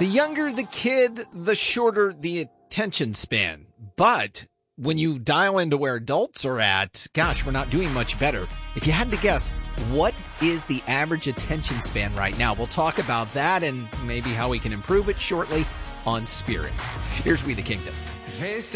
The younger the kid, the shorter the attention span. But when you dial into where adults are at, gosh, we're not doing much better. If you had to guess, what is the average attention span right now? We'll talk about that and maybe how we can improve it shortly on Spirit. Here's We the Kingdom.